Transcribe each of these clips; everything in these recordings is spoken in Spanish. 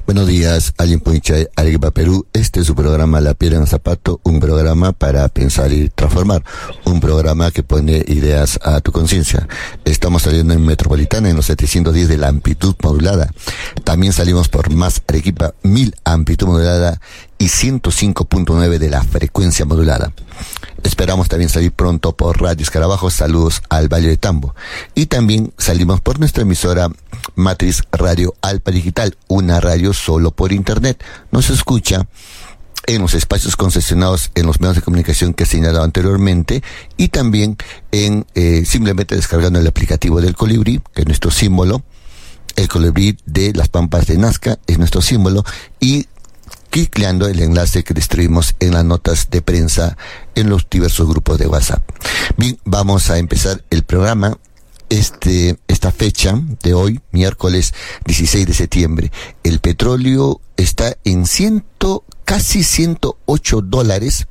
Buenos días, Allen Punchay, Arequipa, Perú. Este es su programa La Piedra en el Zapato, un programa para pensar y transformar, un programa que pone ideas a tu conciencia. Estamos saliendo en Metropolitana en los 710 de la amplitud modulada. También salimos por Más Arequipa, 1000 amplitud modulada y 105.9 de la frecuencia modulada. Esperamos también salir pronto por Radio Escarabajo. Saludos al Valle de Tambo. Y también salimos por nuestra emisora Matriz Radio Alpa Digital, una radio solo por internet. Nos escucha en los espacios concesionados en los medios de comunicación que he señalado anteriormente, y también en simplemente descargando el aplicativo del Colibrí, que es nuestro símbolo. El Colibrí de las Pampas de Nazca es nuestro símbolo, y clicleando el enlace que distribuimos en las notas de prensa en los diversos grupos de WhatsApp. Bien, vamos a empezar el programa. Esta fecha de hoy, miércoles 16 de septiembre, el petróleo está en casi $108.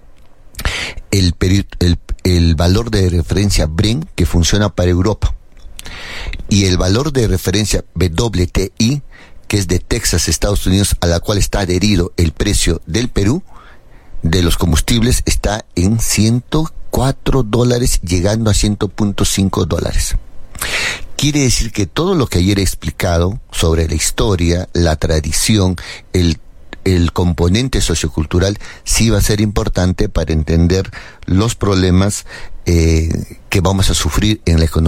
El valor de referencia Brent, que funciona para Europa, y el valor de referencia WTI, que es de Texas, Estados Unidos, a la cual está adherido el precio del Perú, de los combustibles, está en $104, llegando a $100.5. Quiere decir que todo lo que ayer he explicado sobre la historia, la tradición, el componente sociocultural, sí va a ser importante para entender los problemas que vamos a sufrir en la economía